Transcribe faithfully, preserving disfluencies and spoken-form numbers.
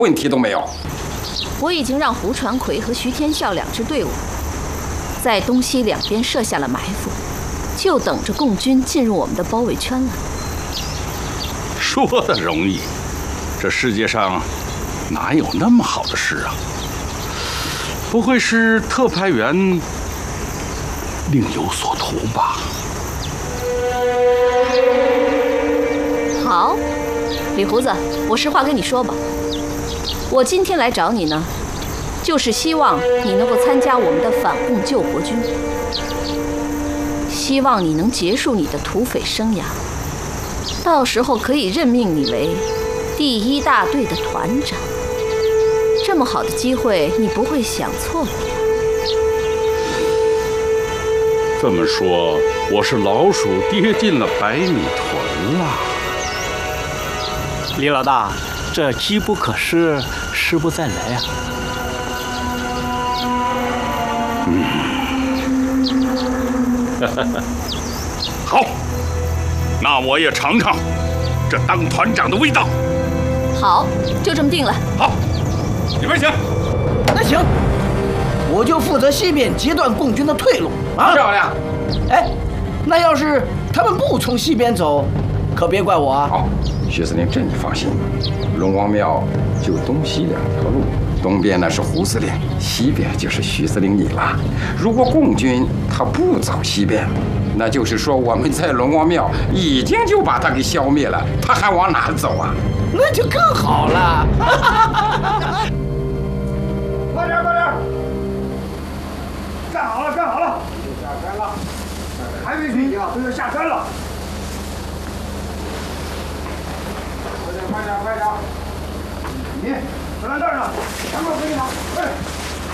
问题都没有。 我已经让胡传魁和徐天笑两支队伍在东西两边设下了埋伏，就等着共军进入我们的包围圈了。 说的容易，这世界上哪有那么好的事啊？不会是特派员另有所图吧？ 好，李胡子，我实话跟你说吧，我今天来找你呢，就是希望你能够参加我们的反共救国军，希望你能结束你的土匪生涯，到时候可以任命你为第一大队的团长。这么好的机会，你不会想错过呀。 这么说，我是老鼠跌进了百米屯了。 李老大，这机不可失，失不再来啊。 嗯，好，那我也尝尝这当团长的味道。 好，就这么定了。 好，里边请。 那行，我就负责西边截断共军的退路啊！ 漂亮。 哎，那要是他们不从西边走，可别怪我啊！ 好，徐司令，这你放心，龙王庙就东西两条路，东边呢是胡司令，西边就是徐司令你了。如果共军他不走西边，那就是说我们在龙王庙已经就把他给消灭了，他还往哪走啊？ 那就更好了。 快点，快点！站好了，站好了！下山了，还没睡觉，都要下山了。快点，快点，快点！你坐在这儿呢，全部给你拿，快点！